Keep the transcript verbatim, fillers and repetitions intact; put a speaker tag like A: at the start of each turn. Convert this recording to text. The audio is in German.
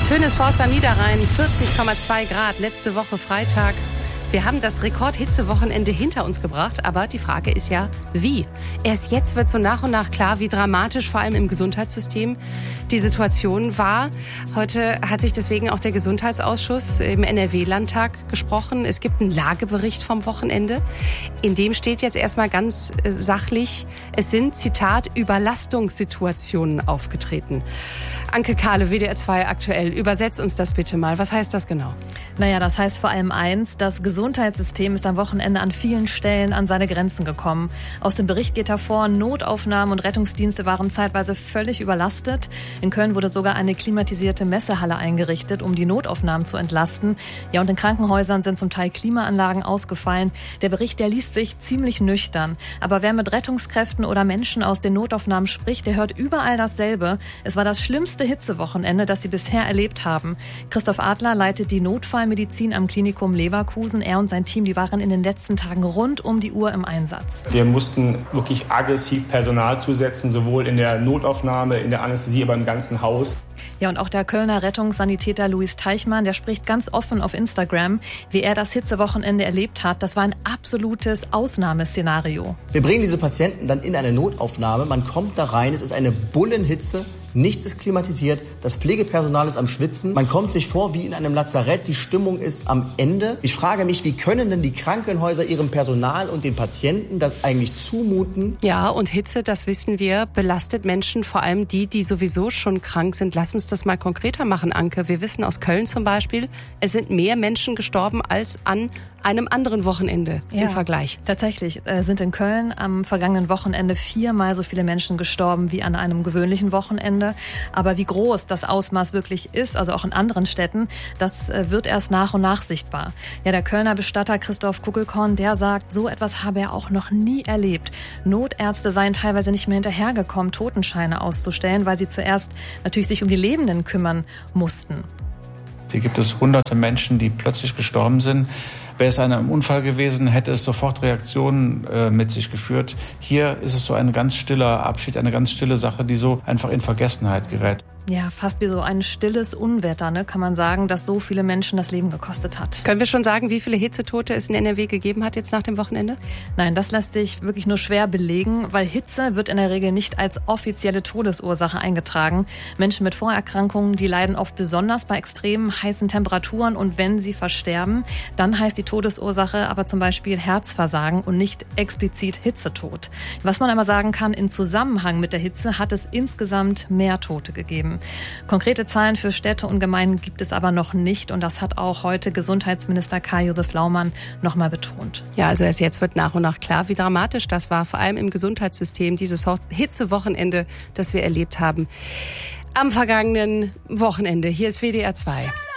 A: Tönisforst am Niederrhein, vierzig Komma zwei Grad, letzte Woche Freitag. Wir haben das Rekordhitzewochenende hinter uns gebracht, aber die Frage ist ja, wie? Erst jetzt wird so nach und nach klar, wie dramatisch vor allem im Gesundheitssystem die Situation war. Heute hat sich deswegen auch der Gesundheitsausschuss im N R W-Landtag gesprochen. Es gibt einen Lagebericht vom Wochenende. In dem steht jetzt erstmal ganz sachlich, es sind, Zitat, Überlastungssituationen aufgetreten. Anke Kahle, W D R zwei aktuell, übersetzt uns das bitte mal. Was heißt das genau?
B: Naja, das heißt vor allem eins, das Gesundheitssystem ist am Wochenende an vielen Stellen an seine Grenzen gekommen. Aus dem Bericht geht hervor, Notaufnahmen und Rettungsdienste waren zeitweise völlig überlastet. In Köln wurde sogar eine klimatisierte Messehalle eingerichtet, um die Notaufnahmen zu entlasten. Ja, und in Krankenhäusern sind zum Teil Klimaanlagen ausgefallen. Der Bericht, der liest sich ziemlich nüchtern. Aber wer mit Rettungskräften oder Menschen aus den Notaufnahmen spricht, der hört überall dasselbe. Es war das schlimmste Hitzewochenende, das sie bisher erlebt haben. Christoph Adler leitet die Notfallmedizin am Klinikum Leverkusen. Er und sein Team, die waren in den letzten Tagen rund um die Uhr im Einsatz.
C: Wir mussten wirklich aggressiv Personal zusetzen, sowohl in der Notaufnahme, in der Anästhesie, aber im ganzen Haus.
B: Ja, und auch der Kölner Rettungssanitäter Luis Teichmann, der spricht ganz offen auf Instagram, wie er das Hitzewochenende erlebt hat. Das war ein absolutes Ausnahmeszenario.
D: Wir bringen diese Patienten dann in eine Notaufnahme. Man kommt da rein, es ist eine Bullenhitze. Nichts ist klimatisiert, das Pflegepersonal ist am Schwitzen. Man kommt sich vor wie in einem Lazarett, die Stimmung ist am Ende. Ich frage mich, wie können denn die Krankenhäuser ihrem Personal und den Patienten das eigentlich zumuten?
A: Ja, und Hitze, das wissen wir, belastet Menschen, vor allem die, die sowieso schon krank sind. Lass uns das mal konkreter machen, Anke. Wir wissen aus Köln zum Beispiel, es sind mehr Menschen gestorben als an einem anderen Wochenende ja, im Vergleich.
B: Tatsächlich äh, sind in Köln am vergangenen Wochenende viermal so viele Menschen gestorben wie an einem gewöhnlichen Wochenende. Aber wie groß das Ausmaß wirklich ist, also auch in anderen Städten, das äh, wird erst nach und nach sichtbar. Ja, der Kölner Bestatter Christoph Kuckelkorn, der sagt, so etwas habe er auch noch nie erlebt. Notärzte seien teilweise nicht mehr hinterhergekommen, Totenscheine auszustellen, weil sie zuerst natürlich sich um die Lebenden kümmern mussten.
E: Hier gibt es hunderte Menschen, die plötzlich gestorben sind. Wäre es einem Unfall gewesen, hätte es sofort Reaktionen äh, mit sich geführt. Hier ist es so ein ganz stiller Abschied, eine ganz stille Sache, die so einfach in Vergessenheit gerät.
B: Ja, fast wie so ein stilles Unwetter, ne, kann man sagen, das so viele Menschen das Leben gekostet hat.
A: Können wir schon sagen, wie viele Hitzetote es in N R W gegeben hat jetzt nach dem Wochenende?
B: Nein, das lässt sich wirklich nur schwer belegen, weil Hitze wird in der Regel nicht als offizielle Todesursache eingetragen. Menschen mit Vorerkrankungen, die leiden oft besonders bei extremen heißen Temperaturen und wenn sie versterben, dann heißt die Todesursache aber zum Beispiel Herzversagen und nicht explizit Hitzetod. Was man aber sagen kann, in Zusammenhang mit der Hitze hat es insgesamt mehr Tote gegeben. Konkrete Zahlen für Städte und Gemeinden gibt es aber noch nicht und das hat auch heute Gesundheitsminister Karl-Josef Laumann noch mal betont.
A: Ja, also erst jetzt wird nach und nach klar, wie dramatisch das war, vor allem im Gesundheitssystem, dieses Hitzewochenende, das wir erlebt haben am vergangenen Wochenende. Hier ist W D R zwei.